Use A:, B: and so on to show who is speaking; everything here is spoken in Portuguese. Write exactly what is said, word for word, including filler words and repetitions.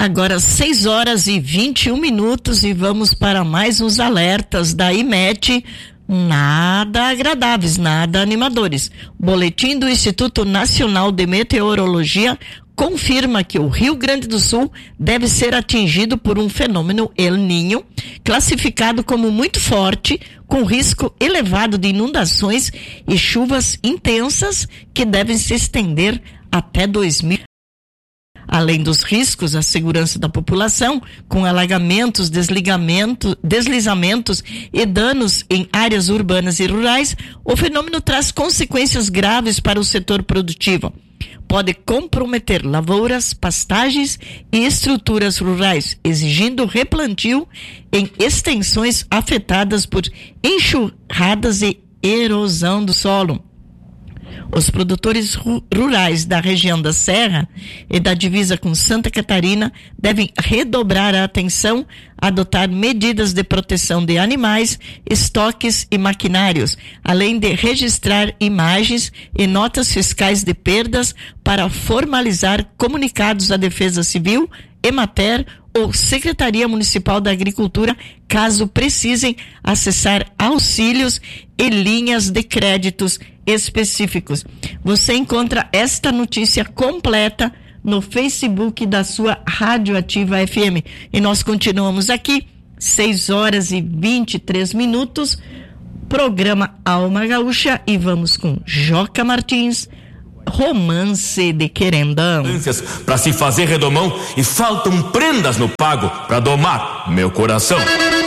A: Agora seis horas e vinte e um minutos e vamos para mais uns alertas da IMET, nada agradáveis, nada animadores. O boletim do Instituto Nacional de Meteorologia confirma que o Rio Grande do Sul deve ser atingido por um fenômeno El Niño, classificado como muito forte, com risco elevado de inundações e chuvas intensas que devem se estender até dois mil. Além dos riscos à segurança da população, com alagamentos, desligamento, deslizamentos e danos em áreas urbanas e rurais, o fenômeno traz consequências graves para o setor produtivo. Pode comprometer lavouras, pastagens e estruturas rurais, exigindo replantio em extensões afetadas por enxurradas e erosão do solo. Os produtores rurais da região da Serra e da divisa com Santa Catarina devem redobrar a atenção, adotar medidas de proteção de animais, estoques e maquinários, além de registrar imagens e notas fiscais de perdas para formalizar comunicados à Defesa Civil, Emater ou Secretaria Municipal da Agricultura, caso precisem acessar auxílios e linhas de créditos específicos. Você encontra esta notícia completa no Facebook da sua Rádio Ativa F M. E nós continuamos aqui, seis horas e vinte e três minutos, programa Alma Gaúcha, e vamos com Joca Martins, Romance de Querendão.
B: Para se fazer redomão e faltam prendas no pago para domar meu coração.